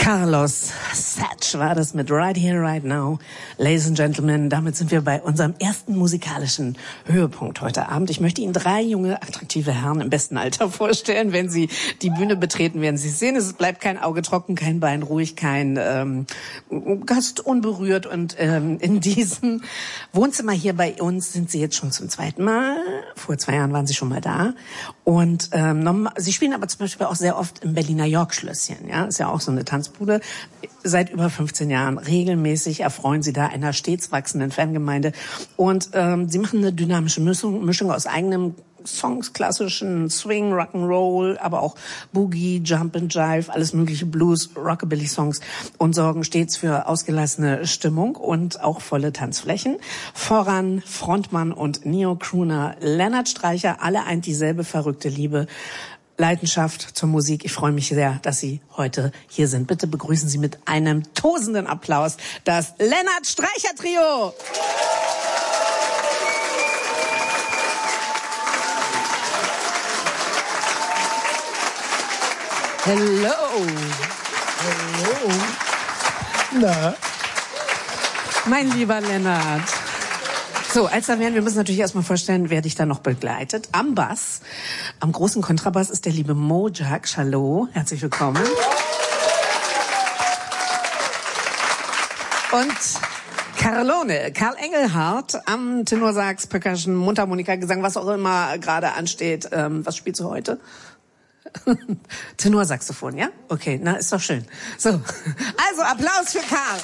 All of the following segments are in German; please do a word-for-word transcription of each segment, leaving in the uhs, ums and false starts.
Carlos Sage war das mit Right Here, Right Now. Ladies and Gentlemen, damit sind wir bei unserem ersten musikalischen Höhepunkt heute Abend. Ich möchte Ihnen drei junge, attraktive Herren im besten Alter vorstellen. Wenn Sie die Bühne betreten, werden Sie es sehen. Es bleibt kein Auge trocken, kein Bein ruhig, kein ähm, Gast unberührt. Und ähm, in diesem Wohnzimmer hier bei uns sind Sie jetzt schon zum zweiten Mal. Vor zwei Jahren waren Sie schon mal da. Und ähm, Sie spielen aber zum Beispiel auch sehr oft im Berliner York-Schlösschen. Ja, ist ja auch so eine Tanzbude. Seit über fünfzehn Jahren regelmäßig erfreuen Sie da einer stets wachsenden Fangemeinde. Und ähm, Sie machen eine dynamische Mischung, Mischung aus eigenem Songs, klassischen Swing, Rock'n'Roll, aber auch Boogie, Jump and Jive, alles mögliche Blues, Rockabilly-Songs und sorgen stets für ausgelassene Stimmung und auch volle Tanzflächen. Voran Frontmann und Neo-Crooner Lennart Streicher, alle eint dieselbe verrückte Liebe, Leidenschaft zur Musik. Ich freue mich sehr, dass Sie heute hier sind. Bitte begrüßen Sie mit einem tosenden Applaus das Lennart Streicher Trio. Hello. Hallo. Na? Mein lieber Lennart. So, als da wären, wir müssen natürlich erstmal vorstellen, wer dich da noch begleitet. Am Bass, am großen Kontrabass ist der liebe Mojack Charlot. Herzlich willkommen. Und Carlone, Karl Engelhardt am Tenorsax, Percussion, Mundharmonika, Gesang, was auch immer gerade ansteht. Ähm, was spielst du heute? Tenorsaxophon, ja? Okay, na, ist doch schön. So, also Applaus für Karl.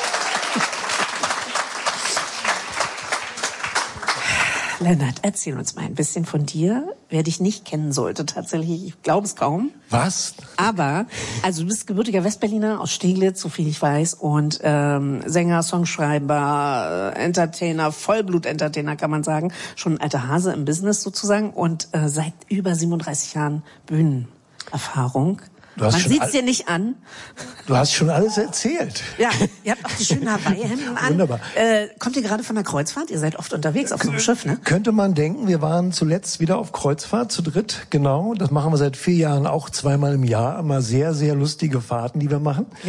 Lennart, erzähl uns mal ein bisschen von dir. Wer dich nicht kennen sollte, tatsächlich, ich glaube es kaum. Was? Aber, also du bist gebürtiger Westberliner aus Steglitz, so viel ich weiß, und ähm, Sänger, Songschreiber, äh, Entertainer, Vollblut-Entertainer kann man sagen, schon ein alter Hase im Business sozusagen und äh, seit über siebenunddreißig Jahren Bühnenerfahrung. Du hast Man schon sieht's all- dir nicht an. Du hast schon alles erzählt. Ja, ihr habt auch die schönen Hawaii-Hemden an. Wunderbar. Äh, kommt ihr gerade von der Kreuzfahrt? Ihr seid oft unterwegs auf so einem Schiff, ne? Könnte man denken, wir waren zuletzt wieder auf Kreuzfahrt zu dritt, genau. Das machen wir seit vier Jahren auch zweimal im Jahr. Immer sehr, sehr lustige Fahrten, die wir machen.